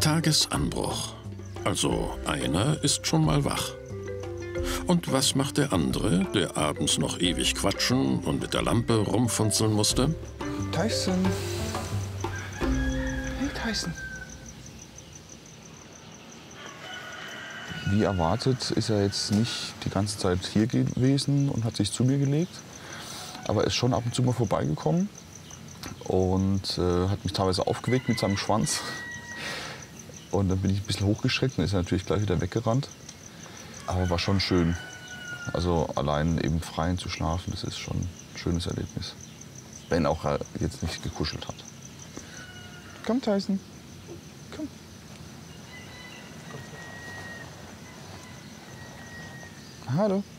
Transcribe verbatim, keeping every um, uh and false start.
Tagesanbruch. Also einer ist schon mal wach. Und was macht der andere, der abends noch ewig quatschen und mit der Lampe rumfunzeln musste? Tyson. Hey, Tyson. Wie erwartet ist er jetzt nicht die ganze Zeit hier gewesen und hat sich zu mir gelegt. Aber er ist schon ab und zu mal vorbeigekommen und äh, hat mich teilweise aufgeweckt mit seinem Schwanz. Und dann bin ich ein bisschen hochgeschreckt und ist er natürlich gleich wieder weggerannt. Aber war schon schön. Also allein eben frei zu schlafen, das ist schon ein schönes Erlebnis. Wenn auch er jetzt nicht gekuschelt hat. Komm, Tyson. Komm. Hallo.